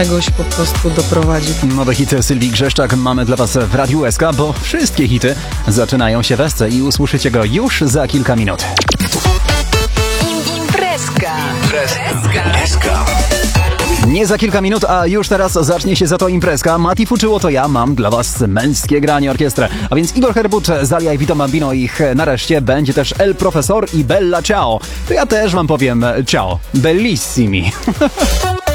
czegoś po prostu doprowadzi. Nowe hity Sylwii Grzeszczak mamy dla Was w Radiu SK, bo wszystkie hity zaczynają się w SC i usłyszycie go już za kilka minut. Imprezka. Nie za kilka minut, a już teraz zacznie się za to imprezka. Mati Fuczyło to ja, mam dla Was męskie granie orkiestrę. A więc Igor Herbut, Zalia i Vito Bambino, ich nareszcie będzie też El Profesor i Bella Ciao. To ja też Wam powiem ciao, bellissimi.